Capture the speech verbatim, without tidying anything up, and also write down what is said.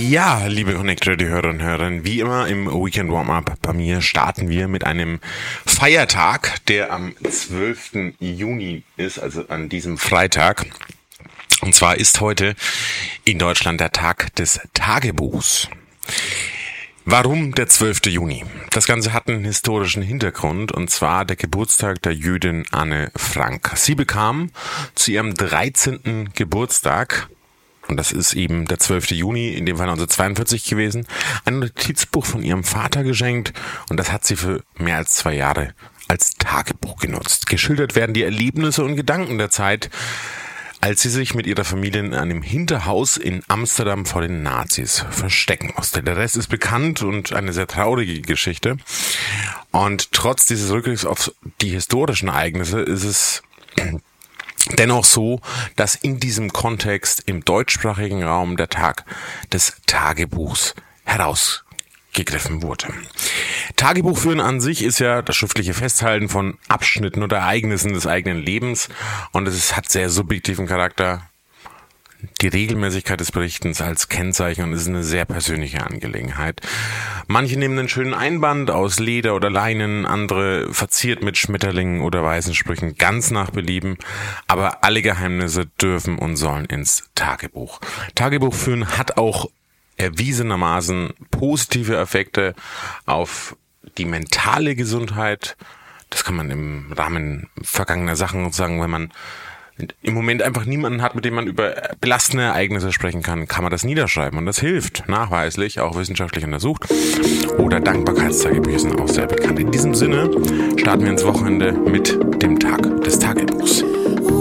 Ja, liebe Connect-Radio-Hörer und Hörerinnen, wie immer im Weekend Warm-Up bei mir starten wir mit einem Feiertag, der am zwölften Juni ist, also an diesem Freitag. Und zwar ist heute in Deutschland der Tag des Tagebuchs. Warum der zwölfte Juni? Das Ganze hat einen historischen Hintergrund, und zwar der Geburtstag der Jüdin Anne Frank. Sie bekam zu ihrem dreizehnten Geburtstag, und das ist eben der zwölfte Juni, in dem Fall neunzehnhundertzweiundvierzig gewesen, ein Notizbuch von ihrem Vater geschenkt, und das hat sie für mehr als zwei Jahre als Tagebuch genutzt. Geschildert werden die Erlebnisse und Gedanken der Zeit, als sie sich mit ihrer Familie in einem Hinterhaus in Amsterdam vor den Nazis verstecken musste. Der Rest ist bekannt und eine sehr traurige Geschichte. Und trotz dieses Rückblicks auf die historischen Ereignisse ist es dennoch so, dass in diesem Kontext im deutschsprachigen Raum der Tag des Tagebuchs herausgegriffen wurde. Tagebuchführen an sich ist ja das schriftliche Festhalten von Abschnitten oder Ereignissen des eigenen Lebens, und es hat sehr subjektiven Charakter. Die Regelmäßigkeit des Berichtens als Kennzeichen, und es ist eine sehr persönliche Angelegenheit. Manche nehmen einen schönen Einband aus Leder oder Leinen, andere verziert mit Schmetterlingen oder weißen Sprüchen, ganz nach Belieben, aber alle Geheimnisse dürfen und sollen ins Tagebuch. Tagebuchführen hat auch erwiesenermaßen positive Effekte auf die mentale Gesundheit. Das kann man im Rahmen vergangener Sachen sagen, wenn man im Moment einfach niemanden hat, mit dem man über belastende Ereignisse sprechen kann, kann man das niederschreiben, und das hilft nachweislich, auch wissenschaftlich untersucht. Oder Dankbarkeitstagebücher sind auch sehr bekannt. In diesem Sinne starten wir ins Wochenende mit dem Tag des Tagebuchs.